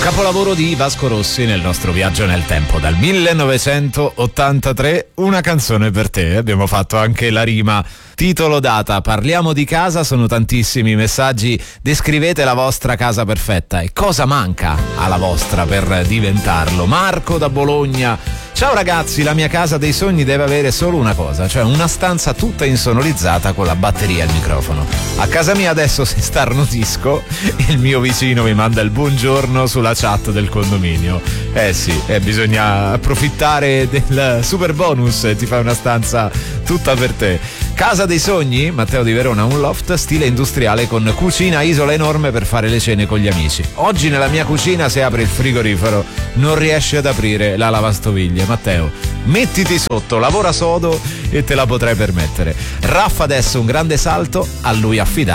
Capolavoro di Vasco Rossi nel nostro viaggio nel tempo dal 1983, una canzone per te. Abbiamo fatto anche la rima. Titolo, data, parliamo di casa, sono tantissimi messaggi, descrivete la vostra casa perfetta e cosa manca alla vostra per diventarlo. Marco da Bologna: ciao ragazzi, la mia casa dei sogni deve avere solo una cosa, cioè una stanza tutta insonorizzata con la batteria e il microfono. A casa mia adesso si starnutisco e il mio vicino mi manda il buongiorno sulla chat del condominio. Sì, bisogna approfittare del super bonus e ti fai una stanza tutta per te. Casa dei sogni, Matteo di Verona, un loft stile industriale con cucina isola enorme per fare le cene con gli amici. Oggi nella mia cucina, se apri il frigorifero, non riesci ad aprire la lavastoviglie. Matteo, mettiti sotto, lavora sodo e te la potrai permettere. Raffa adesso un grande salto, a lui affidare